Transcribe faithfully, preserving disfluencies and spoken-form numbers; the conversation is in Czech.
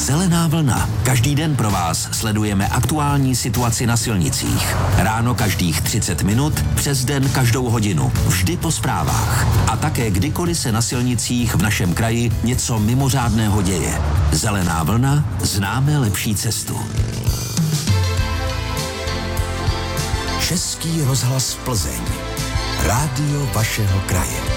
Zelená vlna. Každý den pro vás sledujeme aktuální situaci na silnicích. Ráno každých třicet minut, přes den každou hodinu. Vždy po zprávách. A také kdykoliv se na silnicích v našem kraji něco mimořádného děje. Zelená vlna, známe lepší cestu. Český rozhlas Plzeň. Rádio vašeho kraje.